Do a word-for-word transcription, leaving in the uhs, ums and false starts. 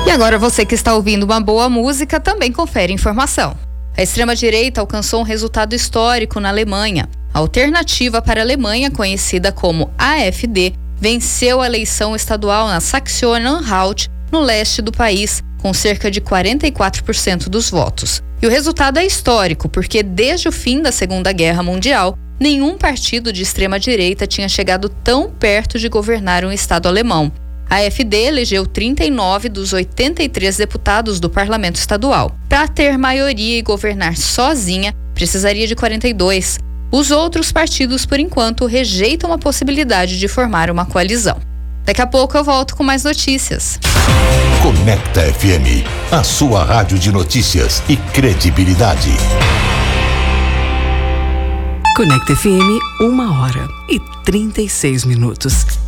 E agora você que está ouvindo uma boa música também confere informação. A extrema-direita alcançou um resultado histórico na Alemanha. A alternativa para a Alemanha, conhecida como A F D, venceu a eleição estadual na Saxônia-Anhalt, no leste do país, com cerca de quarenta e quatro por cento dos votos. E o resultado é histórico, porque desde o fim da Segunda Guerra Mundial, nenhum partido de extrema-direita tinha chegado tão perto de governar um estado alemão. A A F D elegeu trinta e nove dos oitenta e três deputados do parlamento estadual. Para ter maioria e governar sozinha, precisaria de quarenta e dois. Os outros partidos, por enquanto, rejeitam a possibilidade de formar uma coalizão. Daqui a pouco eu volto com mais notícias. Conecta F M, a sua rádio de notícias e credibilidade. Conecta F M, uma hora e trinta e seis minutos.